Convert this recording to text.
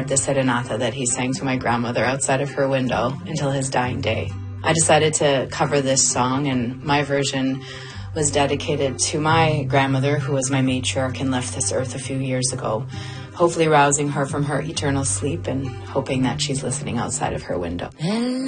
the serenata that he sang to my grandmother outside of her window until his dying day. I decided to cover this song, and my version was dedicated to my grandmother, who was my matriarch and left this earth a few years ago, hopefully rousing her from her eternal sleep and hoping that she's listening outside of her window.